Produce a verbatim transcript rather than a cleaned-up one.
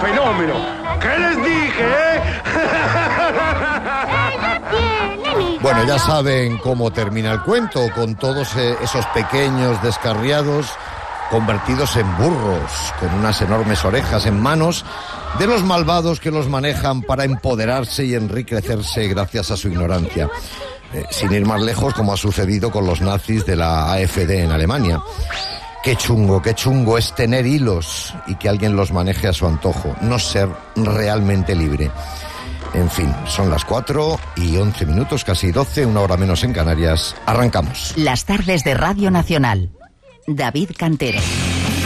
fenómeno. ¿Qué les dije, eh? Bueno, ya saben cómo termina el cuento, con todos esos pequeños descarriados convertidos en burros, con unas enormes orejas en manos de los malvados que los manejan para empoderarse y enriquecerse gracias a su ignorancia. Eh, sin ir más lejos, como ha sucedido con los nazis de la A F D en Alemania. Qué chungo, qué chungo es tener hilos y que alguien los maneje a su antojo, no ser realmente libre. En fin, son las cuatro y once minutos, casi doce, una hora menos en Canarias. Arrancamos. Las tardes de Radio Nacional. David Cantero.